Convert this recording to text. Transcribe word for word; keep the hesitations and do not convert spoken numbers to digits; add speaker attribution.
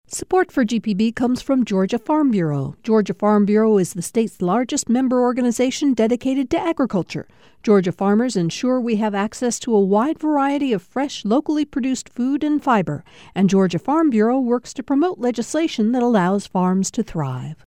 Speaker 1: Support for G P B comes from Georgia Farm Bureau. Georgia Farm Bureau is the state's largest member organization dedicated to agriculture. Georgia farmers ensure we have access to a wide variety of fresh, locally produced food and fiber. And Georgia Farm Bureau works to promote legislation that allows farms to thrive.